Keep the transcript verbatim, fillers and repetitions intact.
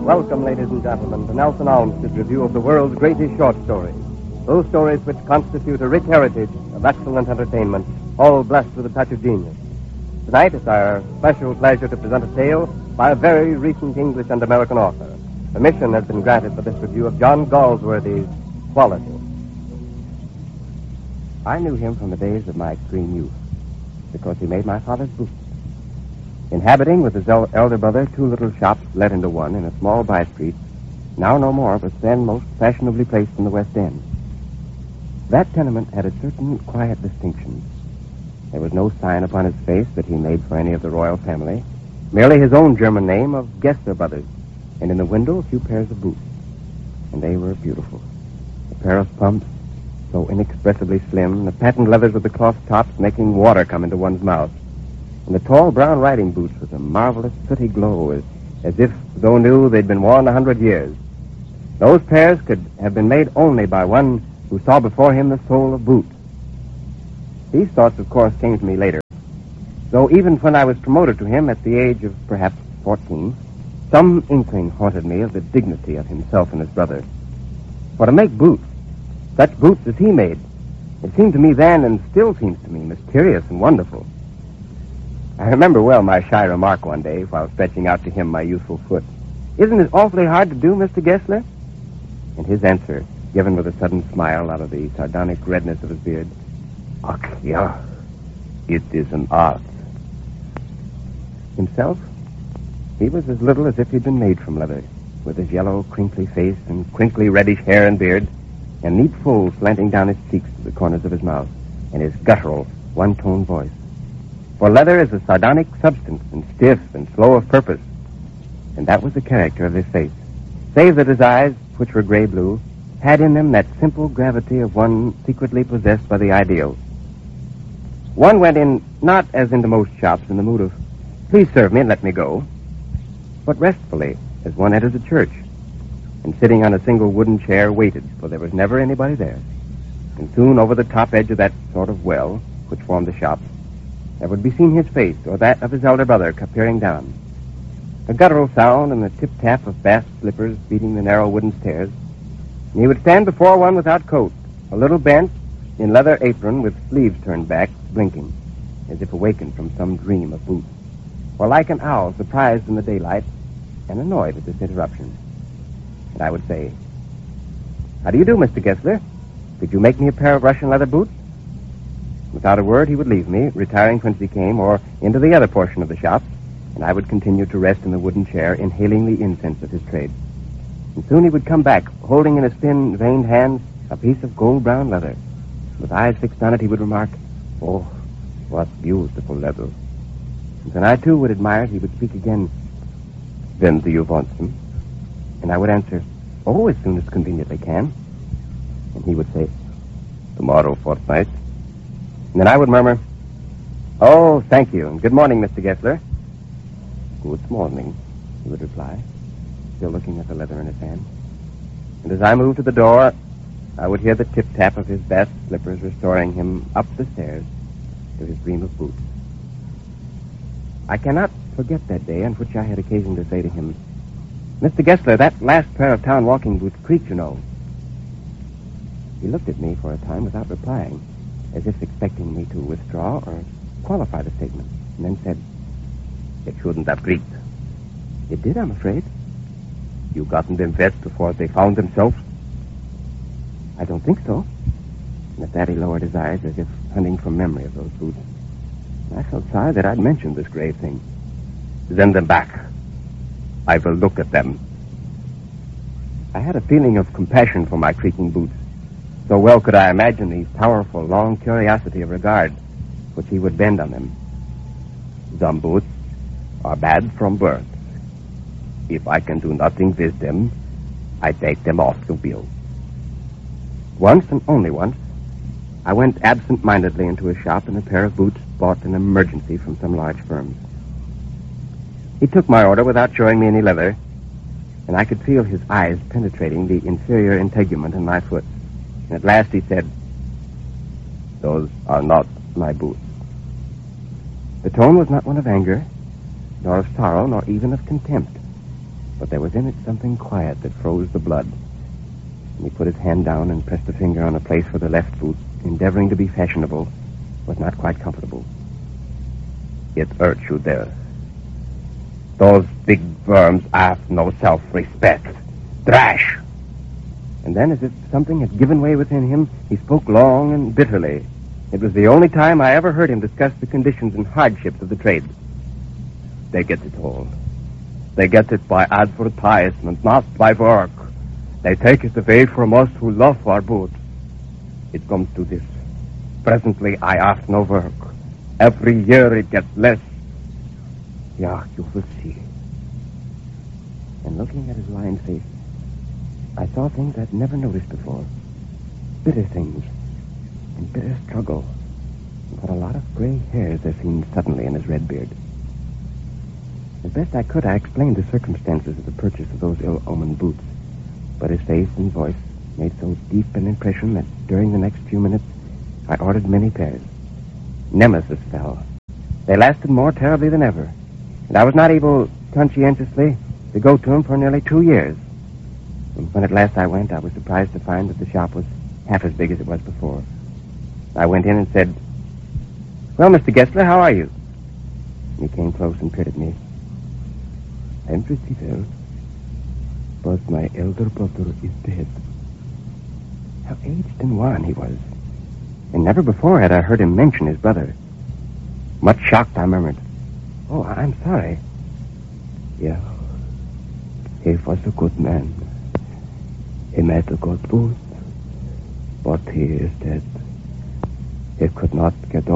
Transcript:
Welcome, ladies and gentlemen, to Nelson Almsted's review of the world's greatest short stories. Those stories which constitute a rich heritage of excellent entertainment, all blessed with a touch of genius. Tonight, it's our special pleasure to present a tale by a very recent English and American author. Permission has been granted for this review of John Galsworthy's Quality. I knew him from the days of my extreme youth, because he made my father's boots. Inhabiting with his el- elder brother two little shops let into one in a small by-street, now no more, but then most fashionably placed in the West End. That tenement had a certain quiet distinction. There was no sign upon his face that he made for any of the royal family, merely his own German name of Gessler Brothers, and in the window a few pairs of boots. And they were beautiful. A pair of pumps, so inexpressibly slim, the patent leathers with the cloth tops making water come into one's mouth. And the tall brown riding boots with a marvelous sooty glow, as, as if, though new, they'd been worn a hundred years. Those pairs could have been made only by one who saw before him the soul of boots. These thoughts, of course, came to me later, though even when I was promoted to him at the age of perhaps fourteen, some inkling haunted me of the dignity of himself and his brother. For to make boots, such boots as he made, it seemed to me then, and still seems to me, mysterious and wonderful. I remember well my shy remark one day while stretching out to him my youthful foot. "Isn't it awfully hard to do, Mister Gessler?" And his answer, given with a sudden smile out of the sardonic redness of his beard, "Ach, ja, it is an art." Himself, he was as little as if he'd been made from leather, with his yellow, crinkly face and crinkly reddish hair and beard, and neat folds slanting down his cheeks to the corners of his mouth, and his guttural, one-tone voice. For leather is a sardonic substance, and stiff and slow of purpose. And that was the character of his face, save that his eyes, which were gray-blue, had in them that simple gravity of one secretly possessed by the ideal. One went in, not as into most shops, in the mood of, "Please serve me and let me go," but restfully, as one enters a church, and sitting on a single wooden chair waited, for there was never anybody there. And soon over the top edge of that sort of well, which formed the shop, there would be seen his face, or that of his elder brother, peering down. A guttural sound and the tip-tap of bast slippers beating the narrow wooden stairs, and he would stand before one without coat, a little bent, in leather apron with sleeves turned back, blinking, as if awakened from some dream of boots, or like an owl surprised in the daylight and annoyed at this interruption. And I would say, "How do you do, Mister Gessler? Could you make me a pair of Russian leather boots?" Without a word, he would leave me, retiring whence he came, or into the other portion of the shop, and I would continue to rest in the wooden chair, inhaling the incense of his trade. And soon he would come back, holding in his thin, veined hands a piece of gold-brown leather. With eyes fixed on it, he would remark, "Oh, what beautiful leather." And when I, too, would admire it, he would speak again, "When do you want them?" And I would answer, "Oh, as soon as conveniently can." And he would say, "Tomorrow fortnight." And then I would murmur, "Oh, thank you, and good morning, Mister Gessler." "Good morning," he would reply, still looking at the leather in his hand. And as I moved to the door, I would hear the tip-tap of his bast slippers restoring him up the stairs to his dream of boots. I cannot forget that day on which I had occasion to say to him, "Mister Gessler, that last pair of town walking boots creak, you know." He looked at me for a time without replying, as if expecting me to withdraw or qualify the statement, and then said, "It shouldn't have creaked." "It did, I'm afraid." "You gotten them wet before they found themselves?" "I don't think so." And at that he lowered his eyes as if hunting for memory of those boots. I felt sorry that I'd mentioned this grave thing. "Send them back. I will look at them." I had a feeling of compassion for my creaking boots. So well could I imagine the powerful, long curiosity of regard which he would bend on them. "Some boots are bad from birth. If I can do nothing with them, I take them off the wheel." Once, and only once, I went absent-mindedly into a shop in a pair of boots bought in emergency from some large firms. He took my order without showing me any leather, and I could feel his eyes penetrating the inferior integument in my foot. And at last he said, "Those are not my boots." The tone was not one of anger, nor of sorrow, nor even of contempt, But there was in it something quiet that froze the blood. And he put his hand down and pressed a finger on a place where the left boot, endeavoring to be fashionable, was not quite comfortable. It hurts you there. Those big worms have no self-respect. Trash! And then, as if something had given way within him, he spoke long and bitterly. It was the only time I ever heard him discuss the conditions and hardships of the trade. They get it all. They get it by advertisement, not by work. They take it away from us who love our boots. It comes to this. Presently, I ask no work. Every year it gets less. Yeah, you will see. And looking at his lined face, I saw things I'd never noticed before. Bitter things. And bitter struggle. And what a lot of gray hairs there seemed suddenly in his red beard. As best I could, I explained the circumstances of the purchase of those ill-omened boots. But his face and voice made so deep an impression that during the next few minutes, I ordered many pairs. Nemesis fell. They lasted more terribly than ever. And I was not able, conscientiously, to go to him for nearly two years. And when at last I went, I was surprised to find that the shop was half as big as it was before. I went in and said, "Well, Mister Gessler, how are you?" And he came close and peered at me. "I'm pretty well, but my elder brother is dead." How aged and wan he was. And never before had I heard him mention his brother. Much shocked, I murmured, "Oh, I'm sorry." "Yeah, he was a good man. He made a good boot, but he is dead. He could not get